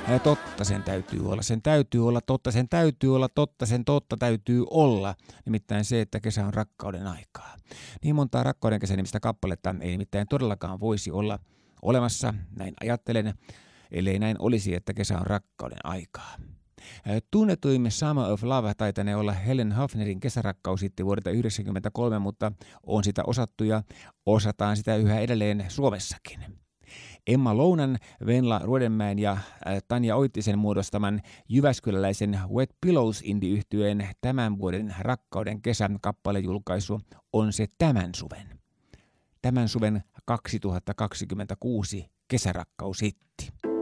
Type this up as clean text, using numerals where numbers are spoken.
Totta sen täytyy olla, sen täytyy olla totta, sen täytyy olla totta, sen totta täytyy olla. Nimittäin se, että kesä on rakkauden aikaa. Niin montaa rakkauden kesän nimistä kappaletta ei nimittäin todellakaan voisi olla olemassa, näin ajattelen, ellei näin olisi, että kesä on rakkauden aikaa. Tunnetuimme Summer of Love taitanee olla Helen Hafnerin kesärakkaushitti vuodelta 1993, mutta on sitä osattu ja osataan sitä yhä edelleen Suomessakin. Emma Lounan, Venla Ruodenmäen ja Tanja Oittisen muodostaman jyväskyläläisen Wet Pillows indie-yhtyeen tämän vuoden Rakkauden kesän kappalejulkaisu on se tämän suven 2026 kesärakkaushitti.